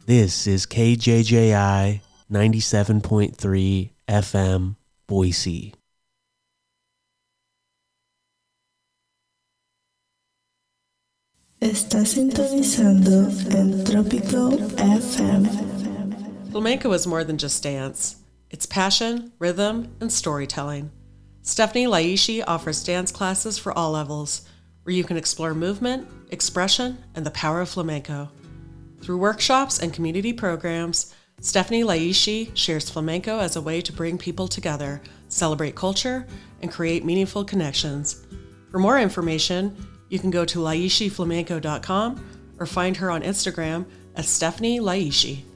This is KJJI 97.3 FM, Boise. Está sintonizando en Tropical FM. Flamenco is more than just dance. It's passion, rhythm, and storytelling. Stephanie Laishi offers dance classes for all levels, where you can explore movement, expression, and the power of flamenco. Through workshops and community programs, Stephanie Laishi shares flamenco as a way to bring people together, celebrate culture, and create meaningful connections. For more information, you can go to laishiflamenco.com or find her on Instagram as Stephanie Laishi.